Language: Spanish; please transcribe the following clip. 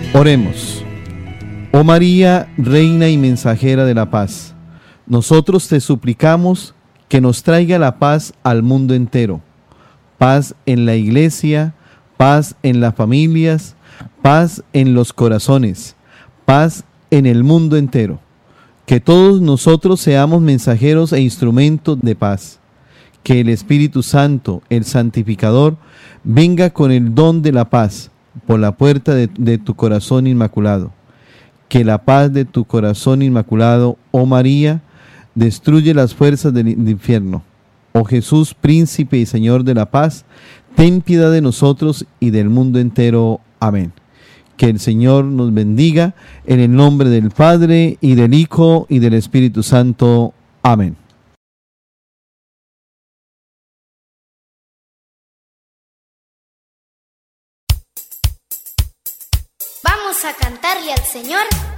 Oremos. Oh María, Reina y Mensajera de la Paz, nosotros te suplicamos que nos traiga la paz al mundo entero. Paz en la Iglesia, paz en las familias, paz en los corazones, paz en el mundo entero. Que todos nosotros seamos mensajeros e instrumentos de paz. Que el Espíritu Santo, el Santificador, venga con el don de la paz por la puerta de tu corazón inmaculado. Que la paz de tu corazón inmaculado, oh María, destruye las fuerzas del infierno. Oh Jesús, Príncipe y Señor de la paz, ten piedad de nosotros y del mundo entero. Amén. Que el Señor nos bendiga en el nombre del Padre, y del Hijo, y del Espíritu Santo. Amén. Vamos a cantarle al Señor